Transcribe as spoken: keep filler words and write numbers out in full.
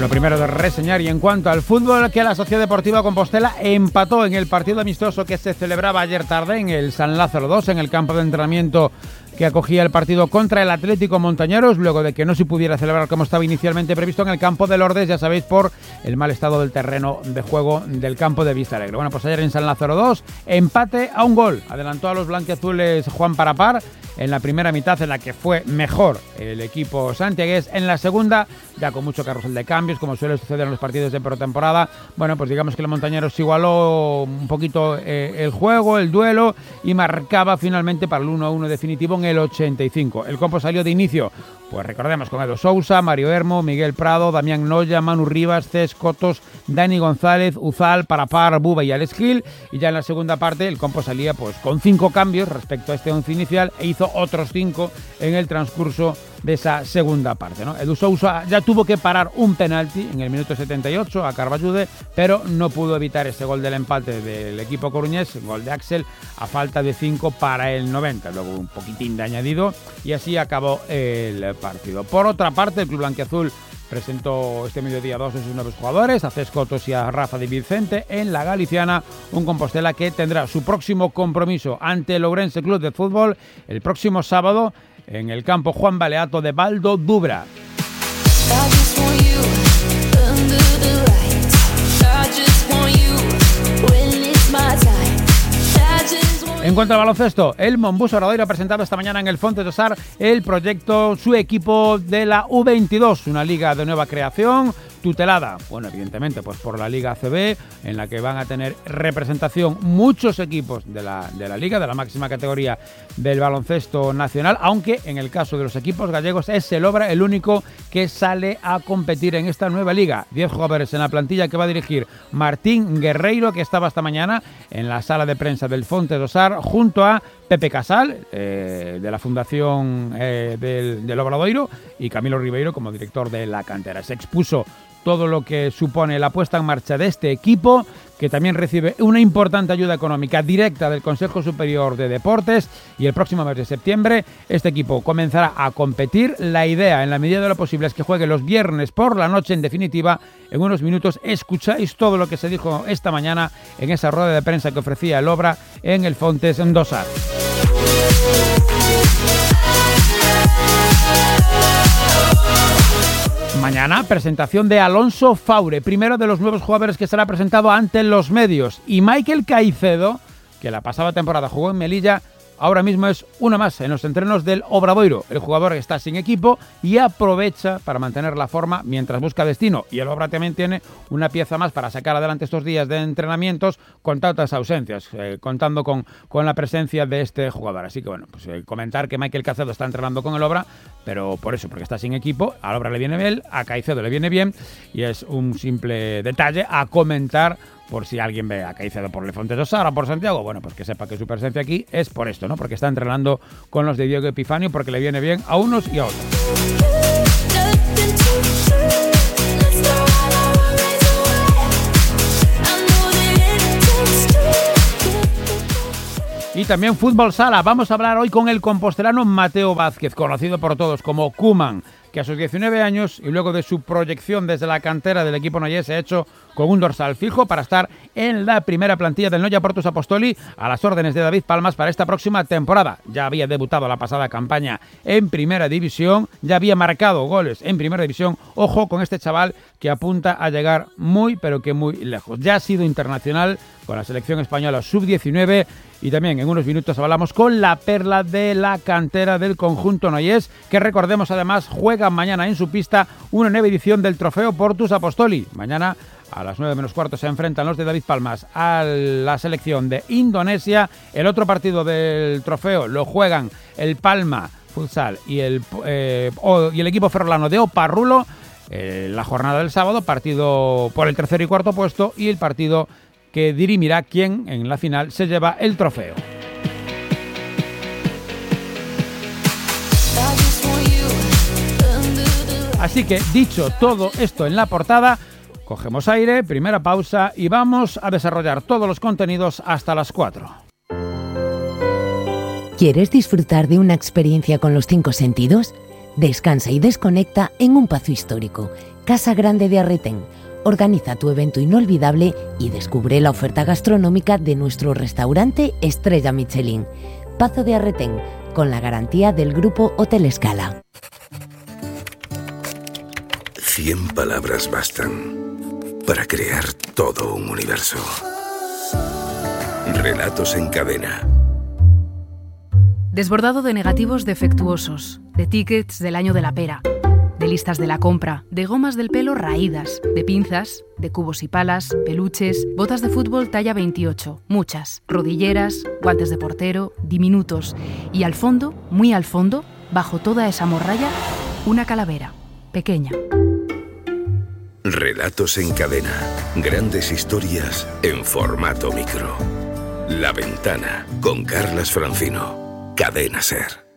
lo primero de reseñar, y en cuanto al fútbol, que la Sociedad Deportiva Compostela empató en el partido amistoso que se celebraba ayer tarde en el San Lázaro dos, en el campo de entrenamiento que acogía el partido contra el Atlético Montañeros, luego de que no se pudiera celebrar como estaba inicialmente previsto en el campo de Lourdes, ya sabéis, por el mal estado del terreno de juego del campo de Vistalegre. Bueno, pues ayer en San Lázaro dos, empate a un gol. Adelantó a los blanquiazules Juan Parapar en la primera mitad, en la que fue mejor el equipo santiagués. En la segunda, ya con mucho carrusel de cambios, como suele suceder en los partidos de pretemporada, bueno, pues digamos que el Montañeros igualó un poquito eh, el juego, el duelo, y marcaba finalmente para el uno a uno definitivo en el ochenta y cinco. El campo salió de inicio, pues recordemos, con Edo Sousa, Mario Hermo, Miguel Prado, Damián Noya, Manu Rivas, Cés Cotos, Dani González, Uzal, Parapar, Buba y Alex Gil. Y ya en la segunda parte el campo salía pues con cinco cambios respecto a este once inicial, e hizo otros cinco en el transcurso de esa segunda parte, ¿no? Edu Sousa ya tuvo que parar un penalti en el minuto setenta y ocho a Carballude, pero no pudo evitar ese gol del empate del equipo coruñés, gol de Axel, a falta de cinco para el noventa. Luego un poquitín de añadido y así acabó el partido. Por otra parte, el club blanquiazul presentó este mediodía dos de sus nuevos jugadores, a Cés Cotos y a Rafa Di Vicente, en la Galiciana, un Compostela que tendrá su próximo compromiso ante el Ourense Club de Fútbol el próximo sábado en el campo Juan Baleato de Baldo Dubra. En cuanto al baloncesto, el Monbus Obradoiro ha presentado esta mañana en el Fontes do Sar el proyecto, su equipo de la U veintidós, una liga de nueva creación, tutelada, bueno, evidentemente, pues por la Liga A C B, en la que van a tener representación muchos equipos de la, de la liga, de la máxima categoría del baloncesto nacional, aunque en el caso de los equipos gallegos es el Obra el único que sale a competir en esta nueva liga. Diez jugadores en la plantilla que va a dirigir Martín Guerreiro, que estaba esta mañana en la sala de prensa del Fontes do Sar, junto a Pepe Casal, eh, de la Fundación eh, del, del Obradoiro, y Camilo Ribeiro como director de la cantera. Se expuso todo lo que supone la puesta en marcha de este equipo, que también recibe una importante ayuda económica directa del Consejo Superior de Deportes, y el próximo mes de septiembre este equipo comenzará a competir. La idea, en la medida de lo posible, es que juegue los viernes por la noche. En definitiva, en unos minutos escucháis todo lo que se dijo esta mañana en esa rueda de prensa que ofrecía el Obra en el Fontes do Sar. Mañana, presentación de Alonso Faure, primero de los nuevos jugadores que será presentado ante los medios. Y Michael Caicedo, que la pasada temporada jugó en Melilla, ahora mismo es una más en los entrenos del Obradoiro. El jugador está sin equipo y aprovecha para mantener la forma mientras busca destino. Y el Obra también tiene una pieza más para sacar adelante estos días de entrenamientos con tantas ausencias, eh, contando con, con la presencia de este jugador. Así que bueno, pues eh, comentar que Michael Caicedo está entrenando con el Obra, pero por eso, porque está sin equipo. Al Obra le viene bien, a Caicedo le viene bien, y es un simple detalle a comentar, por si alguien ve a Caicedo por el Fontes do Sar o por Santiago, bueno, pues que sepa que su presencia aquí es por esto, ¿no? Porque está entrenando con los de Diego Epifanio, porque le viene bien a unos y a otros. Y también fútbol sala. Vamos a hablar hoy con el compostelano Mateo Vázquez, conocido por todos como Koeman, que a sus diecinueve años y luego de su proyección desde la cantera del equipo noyés se ha hecho con un dorsal fijo para estar en la primera plantilla del Noia Portus Apostoli, a las órdenes de David Palmas para esta próxima temporada. Ya había debutado la pasada campaña en Primera División, ya había marcado goles en Primera División. Ojo con este chaval que apunta a llegar muy, pero que muy lejos. Ya ha sido internacional con la selección española sub diecinueve, y también en unos minutos hablamos con la perla de la cantera del conjunto noyés, que recordemos además juega mañana en su pista una nueva edición del Trofeo Portus Apostoli. Mañana a las nueve menos cuarto se enfrentan los de David Palmas a la selección de Indonesia. El otro partido del trofeo lo juegan el Palma Futsal y el, eh, y el equipo ferrolano de Oparrulo. Eh, la jornada del sábado, partido por el tercer y cuarto puesto, y el partido que dirimirá quién en la final se lleva el trofeo. Así que, dicho todo esto en la portada, cogemos aire, primera pausa y vamos a desarrollar todos los contenidos hasta las cuatro. ¿Quieres disfrutar de una experiencia con los cinco sentidos? Descansa y desconecta en un pazo histórico. Casa Grande de Arretén. Organiza tu evento inolvidable y descubre la oferta gastronómica de nuestro restaurante Estrella Michelin. Pazo de Arretén, con la garantía del Grupo Hotel Escala. Cien palabras bastan para crear todo un universo. Relatos en cadena. Desbordado de negativos defectuosos, de tickets del año de la pera, de listas de la compra, de gomas del pelo raídas, de pinzas, de cubos y palas, peluches, botas de fútbol talla veintiocho, muchas, rodilleras, guantes de portero, diminutos y al fondo, muy al fondo, bajo toda esa morralla, una calavera, pequeña. Relatos en cadena. Grandes historias en formato micro. La Ventana, con Carlas Francino. Cadena SER.